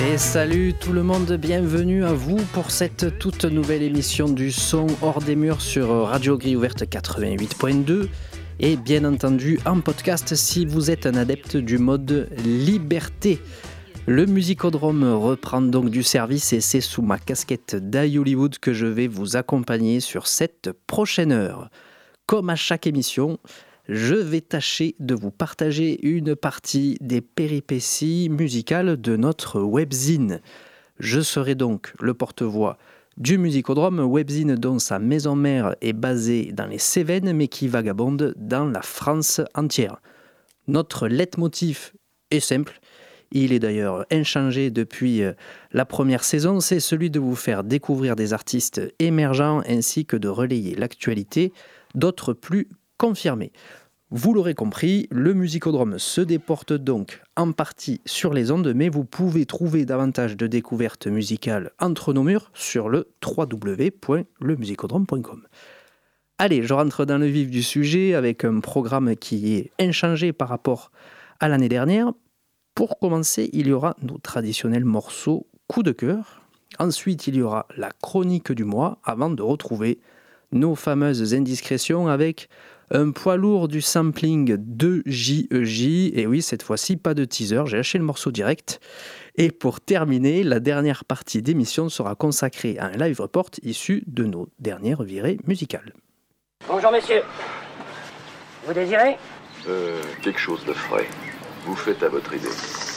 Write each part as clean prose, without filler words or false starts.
Et salut tout le monde, bienvenue à vous pour cette toute nouvelle émission du son hors des murs sur Radio Grille Ouverte 88.2 et bien entendu en podcast si vous êtes un adepte du mode liberté. Le Musicodrome reprend donc du service et c'est sous ma casquette d'Hollywood que je vais vous accompagner sur cette prochaine heure. Comme à chaque émission, je vais tâcher de vous partager une partie des péripéties musicales de notre webzine. Je serai donc le porte-voix du Musicodrome, webzine dont sa maison mère est basée dans les Cévennes mais qui vagabonde dans la France entière. Notre leitmotiv est simple, il est d'ailleurs inchangé depuis la première saison, c'est celui de vous faire découvrir des artistes émergents ainsi que de relayer l'actualité d'autres plus confirmés. Vous l'aurez compris, le Musicodrome se déporte donc en partie sur les ondes, mais vous pouvez trouver davantage de découvertes musicales entre nos murs sur le www.lemusicodrome.com. Allez, je rentre dans le vif du sujet avec un programme qui est inchangé par rapport à l'année dernière. Pour commencer, il y aura nos traditionnels morceaux coup de cœur. Ensuite, il y aura la chronique du mois avant de retrouver nos fameuses indiscrétions avec un poids lourd du sampling de JEJ. Et oui, cette fois-ci, pas de teaser, j'ai lâché le morceau direct. Et pour terminer, la dernière partie d'émission sera consacrée à un live report issu de nos dernières virées musicales. Bonjour messieurs. Vous désirez ? Quelque chose de frais. Vous faites à votre idée.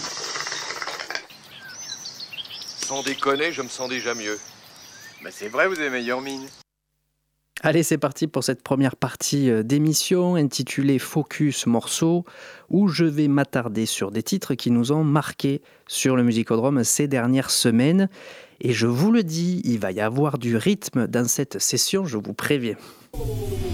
Sans déconner, je me sens déjà mieux. Mais c'est vrai, vous avez meilleure mine. Allez, c'est parti pour cette première partie d'émission intitulée Focus Morceaux, où je vais m'attarder sur des titres qui nous ont marqués sur le Musicodrome ces dernières semaines. Et je vous le dis, il va y avoir du rythme dans cette session, je vous préviens.